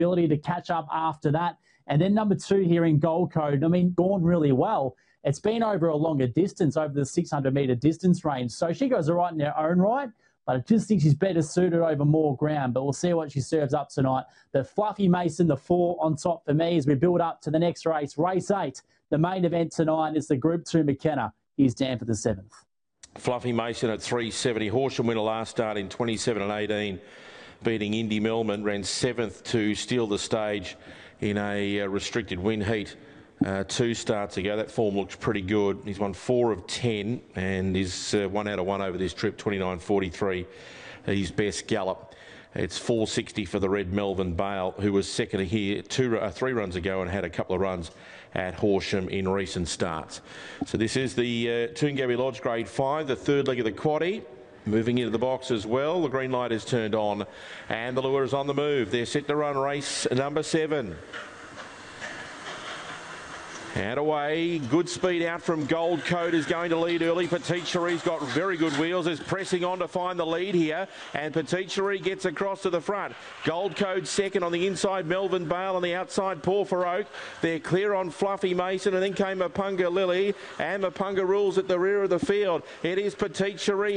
ability to catch up after that. And then number 2 here in Gold Code, I mean, gone really well. It's been over a longer distance, over the 600-metre distance range. So she goes all right in her own right, but I just think she's better suited over more ground. But we'll see what she serves up tonight. The Fluffy Mason, the 4 on top for me as we build up to the next race. Race 8, the main event tonight is the Group 2 McKenna. Here's Dan for the 7th. Fluffy Mason at 370. Horsham winner last start in 27 and 18, beating Indy Melman. Ran 7th to steal the stage in a restricted win heat 2 starts ago. That form looks pretty good. He's won 4 of 10 and is 1 out of 1 over this trip, 29.43. His best gallop. It's 4.60 for the red Melvin Bale, who was second here 3 runs ago and had a couple of runs at Horsham in recent starts. So this is the Toongabbie Lodge Grade 5, the 3rd leg of the quaddie. Moving into the box as well. The green light is turned on and the lure is on the move. They're set to run race number 7. And away, good speed out from Gold Code is going to lead early. Petite Cherie's got very good wheels, is pressing on to find the lead here, and Petite Cherie gets across to the front. Gold Code second on the inside, Melvin Bale on the outside, Paul for Oak. They're clear on Fluffy Mason, and then came Mapunga Lily, and Mapunga rules at the rear of the field. It is Petite Cherie.